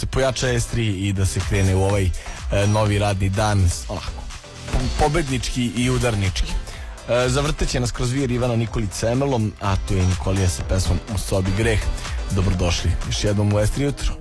se pojača S3 i da se krene u ovaj novi radni dan onako pobednički i udarnički. Zavrteće nas kroz vir Ivana Nikolić Emelom, a tu je Nikolija sa pesmom U sobi greh. Dobrodošli još jednom u S3 jutro.